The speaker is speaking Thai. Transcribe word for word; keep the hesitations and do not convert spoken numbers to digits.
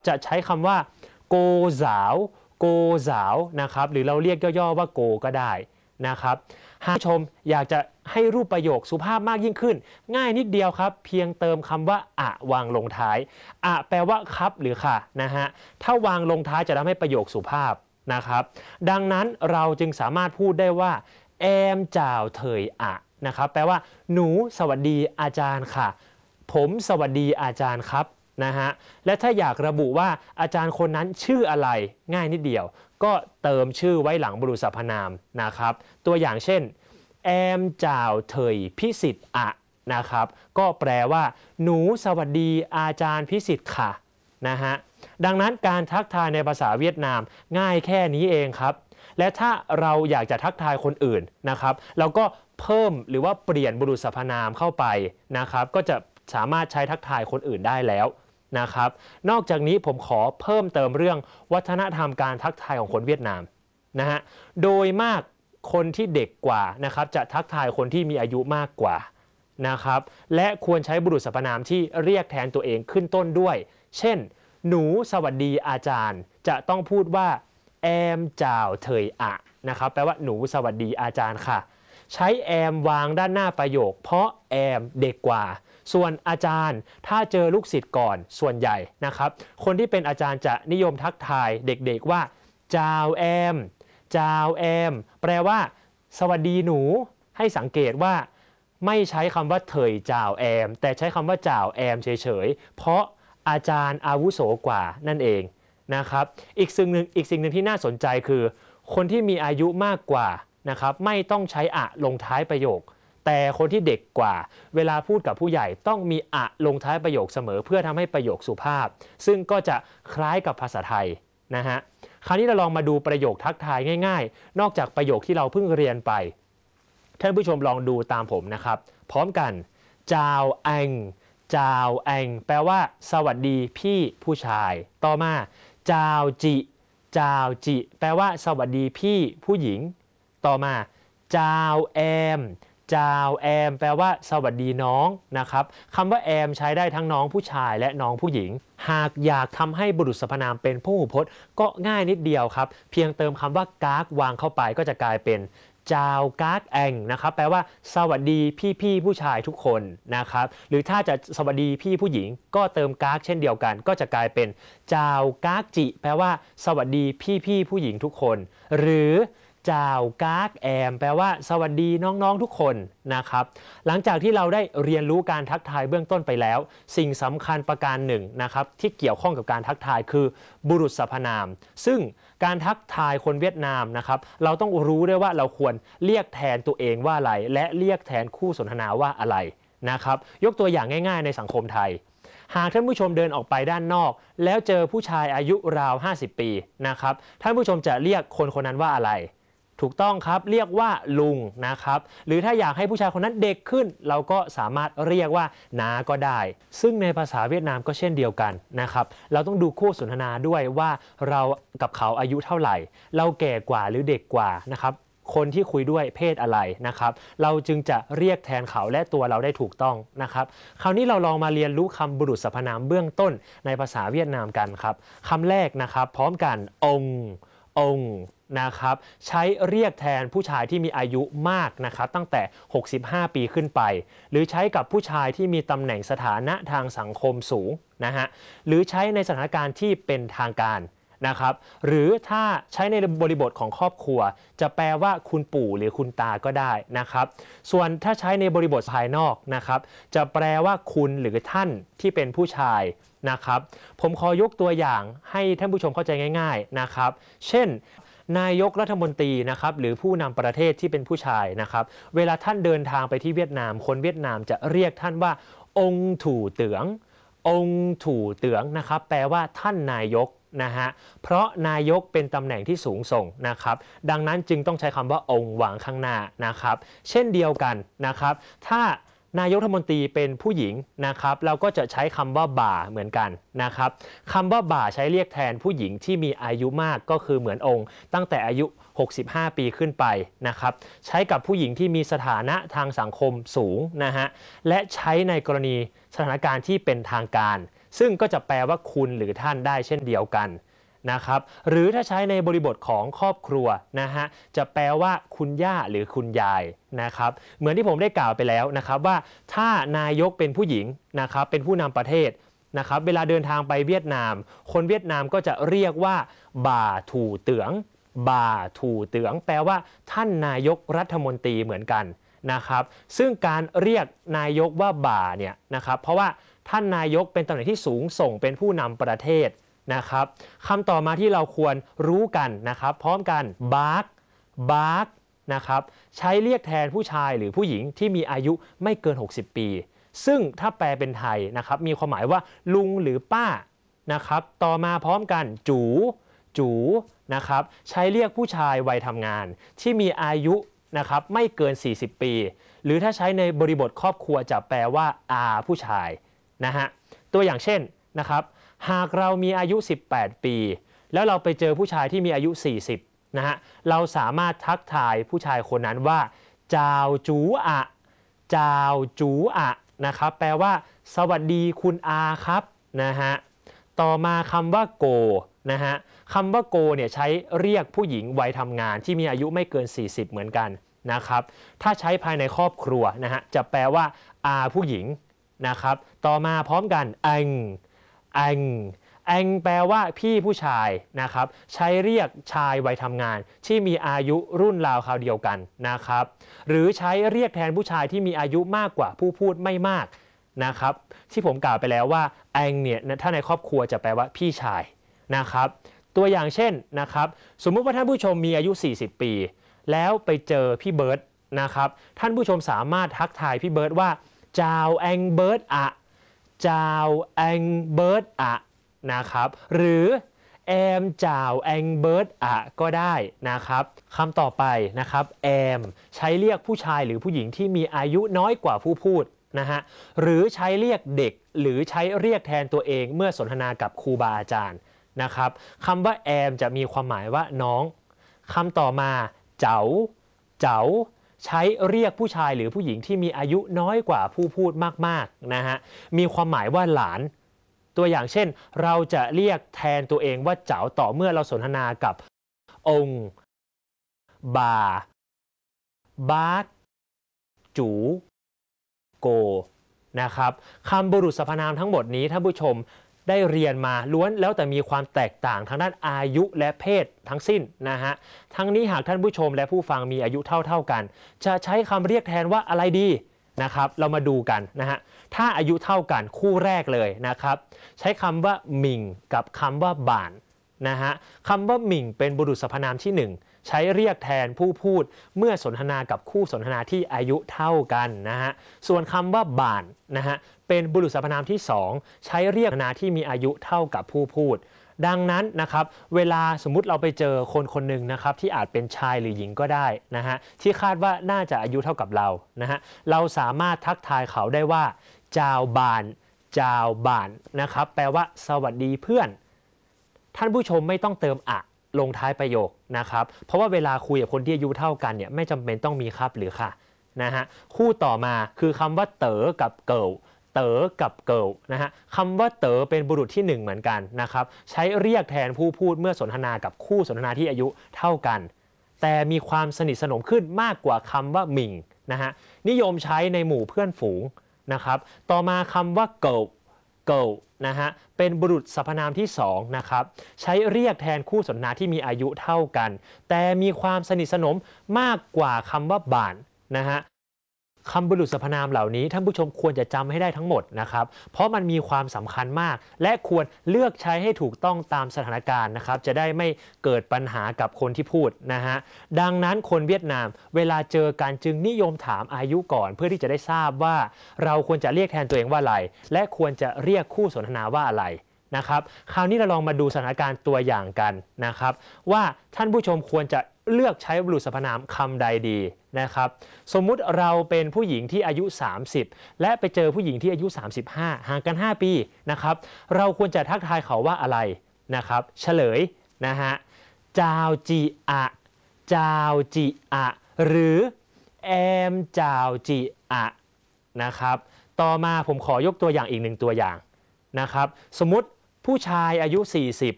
จะใช้คำว่าโกสาวโกสาวนะครับหรือเราเรียกย่อๆว่าโกก็ได้นะครับหากชมอยากจะให้รูปประโยคสุภาพมากยิ่งขึ้นง่ายนิดเดียวครับเพียงเติมคำว่าอะวางลงท้ายอะแปลว่าครับหรือค่ะนะฮะถ้าวางลงท้ายจะทำให้ประโยคสุภาพนะครับดังนั้นเราจึงสามารถพูดได้ว่าแอมจ่าวเถยอะนะครับแปลว่าหนูสวัสดีอาจารย์ค่ะผมสวัสดีอาจารย์ครับนะฮะและถ้าอยากระบุว่าอาจารย์คนนั้นชื่ออะไรง่ายนิดเดียวก็เติมชื่อไว้หลังบุรุษสรรพนามนะครับตัวอย่างเช่นแอมจ่าวเถยพิสิทธิ์อะนะครับก็แปลว่าหนูสวัสดีอาจารย์พิสิทธิ์ค่ะนะฮะดังนั้นการทักทายในภาษาเวียดนามง่ายแค่นี้เองครับและถ้าเราอยากจะทักทายคนอื่นนะครับเราก็เพิ่มหรือว่าเปลี่ยนบุรุษสรรพนามเข้าไปนะครับก็จะสามารถใช้ทักทายคนอื่นได้แล้วนะครับนอกจากนี้ผมขอเพิ่มเติมเรื่องวัฒนธรรมการทักทายของคนเวียดนามนะฮะโดยมากคนที่เด็กกว่านะครับจะทักทายคนที่มีอายุมากกว่านะครับและควรใช้บุรุษสรรพนามที่เรียกแทนตัวเองขึ้นต้นด้วยเช่นหนูสวัสดีอาจารย์จะต้องพูดว่าแอมจ่าวเถยอะนะครับแปลว่าหนูสวัสดีอาจารย์ค่ะใช้แอมวางด้านหน้าประโยคเพราะแอมเด็กกว่าส่วนอาจารย์ถ้าเจอลูกศิษย์ก่อนส่วนใหญ่นะครับคนที่เป็นอาจารย์จะนิยมทักทายเด็กๆว่าจาวแอมจาวแอมแปลว่าสวัสดีหนูให้สังเกตว่าไม่ใช้คำว่าเถยจาวแอมแต่ใช้คำว่าจาวแอมเฉยๆเพราะอาจารย์อาวุโสกว่านั่นเองนะครับอีกสิ่งหนึ่งอีกสิ่งหนึ่งที่น่าสนใจคือคนที่มีอายุมากกว่านะครับไม่ต้องใช้อะลงท้ายประโยคแต่คนที่เด็กกว่าเวลาพูดกับผู้ใหญ่ต้องมีอะลงท้ายประโยคเสมอเพื่อทำให้ประโยคสุภาพซึ่งก็จะคล้ายกับภาษาไทยนะฮะคราวนี้เราลองมาดูประโยคทักทายง่ายๆนอกจากประโยคที่เราเพิ่งเรียนไปท่านผู้ชมลองดูตามผมนะครับพร้อมกันจาวแองจาวแองแปลว่าสวัสดีพี่ผู้ชายต่อมาจาวจิจาวจิแปลว่าสวัสดีพี่ผู้หญิงต่อมาจาวแอมจาวแอมแปลว่าสวัสดีน้องนะครับคำว่าแอมใช้ได้ทั้งน้องผู้ชายและน้องผู้หญิงหากอยากทำให้บุรุษสรรพนามเป็นพหูพจน์ก็ง่ายนิดเดียวครับเพียงเติมคำว่ากากวางเข้าไปก็จะกลายเป็นจาวกากแองนะครับแปลว่าสวัสดีพี่พี่ผู้ชายทุกคนนะครับหรือถ้าจะสวัสดีพี่ผู้หญิงก็เติมกากเช่นเดียวกันก็จะกลายเป็นจาวกากจิแปลว่าสวัสดีพี่พี่ผู้หญิงทุกคนหรือจาวกากแอมแปลว่าสวัสดีน้องๆทุกคนนะครับหลังจากที่เราได้เรียนรู้การทักทายเบื้องต้นไปแล้วสิ่งสำคัญประการหนึ่งนะครับที่เกี่ยวข้องกับการทักทายคือบุรุษสรรพนามซึ่งการทักทายคนเวียดนามนะครับเราต้องรู้ด้วยว่าเราควรเรียกแทนตัวเองว่าอะไรและเรียกแทนคู่สนทนาว่าอะไรนะครับยกตัวอย่างง่ายๆในสังคมไทยหากท่านผู้ชมเดินออกไปด้านนอกแล้วเจอผู้ชายอายุราวห้าสิบปีนะครับท่านผู้ชมจะเรียกคนคนนั้นว่าอะไรถูกต้องครับเรียกว่าลุงนะครับหรือถ้าอยากให้ผู้ชายคนนั้นเด็กขึ้นเราก็สามารถเรียกว่าน้าก็ได้ซึ่งในภาษาเวียดนามก็เช่นเดียวกันนะครับเราต้องดูคู่สนทนาด้วยว่าเรากับเขาอายุเท่าไหร่เราแก่กว่าหรือเด็กกว่านะครับคนที่คุยด้วยเพศอะไรนะครับเราจึงจะเรียกแทนเขาและตัวเราได้ถูกต้องนะครับคราวนี้เราลองมาเรียนรู้คำบุรุษสรรพนามเบื้องต้นในภาษาเวียดนามกันครับคำแรกนะครับพร้อมกันองค์องค์นะครับใช้เรียกแทนผู้ชายที่มีอายุมากนะครับตั้งแต่หกสิบห้าปีขึ้นไปหรือใช้กับผู้ชายที่มีตำแหน่งสถานะทางสังคมสูงนะฮะหรือใช้ในสถานการณ์ที่เป็นทางการนะครับหรือถ้าใช้ในบริบทของครอบครัวจะแปลว่าคุณปู่หรือคุณตาก็ได้นะครับส่วนถ้าใช้ในบริบทภายนอกนะครับจะแปลว่าคุณหรือท่านที่เป็นผู้ชายนะครับผมขอยกตัวอย่างให้ท่านผู้ชมเข้าใจง่ายๆนะครับเช่นนายกรัฐมนตรีนะครับหรือผู้นำประเทศที่เป็นผู้ชายนะครับเวลาท่านเดินทางไปที่เวียดนามคนเวียดนามจะเรียกท่านว่าองค์ถูเตืององค์ถูเตืองนะครับแปลว่าท่านนายกนะฮะเพราะนายกเป็นตำแหน่งที่สูงส่งนะครับดังนั้นจึงต้องใช้คำว่าองค์วางข้างหน้านะครับเช่นเดียวกันนะครับถ้านายกรัฐมนตรีเป็นผู้หญิงนะครับเราก็จะใช้คำว่าบ่าเหมือนกันนะครับคำว่าบ่าใช้เรียกแทนผู้หญิงที่มีอายุมากก็คือเหมือนองค์ตั้งแต่อายุหกสิบห้าปีขึ้นไปนะครับใช้กับผู้หญิงที่มีสถานะทางสังคมสูงนะฮะและใช้ในกรณีสถานการณ์ที่เป็นทางการซึ่งก็จะแปลว่าคุณหรือท่านได้เช่นเดียวกันนะครับหรือถ้าใช้ในบริบทของครอบครัวนะฮะจะแปลว่าคุณย่าหรือคุณยายนะครับเหมือนที่ผมได้กล่าวไปแล้วนะครับว่าถ้านายกเป็นผู้หญิงนะครับเป็นผู้นำประเทศนะครับเวลาเดินทางไปเวียดนามคนเวียดนามก็จะเรียกว่าบ่าถูเตืองบ่าถูเตืองแปลว่าท่านนายกรัฐมนตรีเหมือนกันนะครับซึ่งการเรียกนายกว่าบ่าเนี่ยนะครับเพราะว่าท่านนายกเป็นตำแหน่งที่สูงส่งเป็นผู้นำประเทศนะครับคำต่อมาที่เราควรรู้กันนะครับพร้อมกันบาร์กบาร์กนะครับใช้เรียกแทนผู้ชายหรือผู้หญิงที่มีอายุไม่เกินหกสิบปีซึ่งถ้าแปลเป็นไทยนะครับมีความหมายว่าลุงหรือป้านะครับต่อมาพร้อมกันจูจูนะครับใช้เรียกผู้ชายวัยทำงานที่มีอายุนะครับไม่เกินสี่สิบปีหรือถ้าใช้ในบริบทครอบครัวจะแปลว่าอาผู้ชายนะฮะตัวอย่างเช่นนะครับหากเรามีอายุสิบแปดปีแล้วเราไปเจอผู้ชายที่มีอายุสี่สิบนะฮะเราสามารถทักทายผู้ชายคนนั้นว่าจาวจูอะจาวจูอะนะครับแปลว่าสวัสดีคุณอาครับนะฮะต่อมาคำว่าโกนะฮะคำว่าโกเนี่ยใช้เรียกผู้หญิงวัยทำงานที่มีอายุไม่เกินสี่สิบเหมือนกันนะครับถ้าใช้ภายในครอบครัวนะฮะจะแปลว่าอาผู้หญิงนะครับต่อมาพร้อมกันอังอังอังแปลว่าพี่ผู้ชายนะครับใช้เรียกชายวัยทำงานที่มีอายุรุ่นราวคราวเดียวกันนะครับหรือใช้เรียกแทนผู้ชายที่มีอายุมากกว่าผู้พูดไม่มากนะครับที่ผมกล่าวไปแล้วว่าอังเนี่ยถ้าในครอบครัวจะแปลว่าพี่ชายนะครับตัวอย่างเช่นนะครับสมมุติว่าท่านผู้ชมมีอายุสี่สิบปีแล้วไปเจอพี่เบิร์ตนะครับท่านผู้ชมสามารถทักทายพี่เบิร์ตว่าจาวแองเบิร์ตอะจาวแองเบิร์ตอะนะครับหรือแอมจาวแองเบิร์ตอะก็ได้นะครับคำต่อไปนะครับแอมใช้เรียกผู้ชายหรือผู้หญิงที่มีอายุน้อยกว่าผู้พูดนะฮะหรือใช้เรียกเด็กหรือใช้เรียกแทนตัวเองเมื่อสนทนากับครูบาอาจารย์นะครับคำว่าแอมจะมีความหมายว่าน้องคำต่อมาเจ๋าเจ๋าใช้เรียกผู้ชายหรือผู้หญิงที่มีอายุน้อยกว่าผู้พูดมากๆนะฮะมีความหมายว่าหลานตัวอย่างเช่นเราจะเรียกแทนตัวเองว่าเจ๋าต่อเมื่อเราสนทนากับองค์บาบาร์จูโกนะครับคำบุรุษสรรพนามทั้งหมดนี้ท่านผู้ชมได้เรียนมาล้วนแล้วแต่มีความแตกต่างทางด้านอายุและเพศทั้งสิ้นนะฮะทั้งนี้หากท่านผู้ชมและผู้ฟังมีอายุเท่าๆกันจะใช้คำเรียกแทนว่าอะไรดีนะครับเรามาดูกันนะฮะถ้าอายุเท่ากันคู่แรกเลยนะครับใช้คำว่าหมิงกับคำว่าบ่านนะฮะคำว่าหมิงเป็นบุรุษสรรพนามที่หนึ่งใช้เรียกแทนผู้พูดเมื่อสนทนากับคู่สนทนาที่อายุเท่ากันนะฮะส่วนคำว่าบ่านนะฮะเป็นบุรุษสรรพนามที่สองใช้เรียกสนทนาที่มีอายุเท่ากับผู้พูดดังนั้นนะครับเวลาสมมุติเราไปเจอคนคนหนึ่งนะครับที่อาจเป็นชายหรือหญิงก็ได้นะฮะที่คาดว่าน่าจะอายุเท่ากับเรานะฮะเราสามารถทักทายเขาได้ว่าจาวบานจาวบานนะครับแปลว่าสวัสดีเพื่อนท่านผู้ชมไม่ต้องเติมอะลงท้ายประโยคนะครับเพราะว่าเวลาคุยกับคนที่อายุเท่ากันเนี่ยไม่จำเป็นต้องมีครับหรือค่ะนะฮะคู่ต่อมาคือคำว่าเต๋อกับเกิลเต๋อกับเกิลนะฮะคำว่าเต๋อเป็นบุรุษที่หนึ่งเหมือนกันนะครับใช้เรียกแทนผู้พูดเมื่อสนทนากับคู่สนทนาที่อายุเท่ากันแต่มีความสนิทสนมขึ้นมากกว่าคำว่าหมิงนะฮะนิยมใช้ในหมู่เพื่อนฝูงนะครับต่อมาคำว่าเกิลเกิลนะฮะเป็นบุรุษสรรพนามที่สองนะครับใช้เรียกแทนคู่สนทนาที่มีอายุเท่ากันแต่มีความสนิทสนมมากกว่าคำว่าบ่านนะฮะคำบุรุษสรรพนามเหล่านี้ท่านผู้ชมควรจะจำให้ได้ทั้งหมดนะครับเพราะมันมีความสำคัญมากและควรเลือกใช้ให้ถูกต้องตามสถานการณ์นะครับจะได้ไม่เกิดปัญหากับคนที่พูดนะฮะดังนั้นคนเวียดนามเวลาเจอกันจึงนิยมถามอายุก่อนเพื่อที่จะได้ทราบว่าเราควรจะเรียกแทนตัวเองว่าอะไรและควรจะเรียกคู่สนทนาว่าอะไรนะครับคราวนี้เราลองมาดูสถานการณ์ตัวอย่างกันนะครับว่าท่านผู้ชมควรจะเลือกใช้บุรุษสรรพนามคำใดดีนะครับสมมุติเราเป็นผู้หญิงที่อายุสามสิบและไปเจอผู้หญิงที่อายุสามสิบห้าห่างกันห้าปีนะครับเราควรจะทักทายเขาว่าอะไรนะครับเฉลยนะฮะจาวจีอะจาวจีอะหรือแอมจาวจีอะนะครับต่อมาผมขอยกตัวอย่างอีกหนึ่งตัวอย่างนะครับสมมุติผู้ชายอายุ สี่สิบ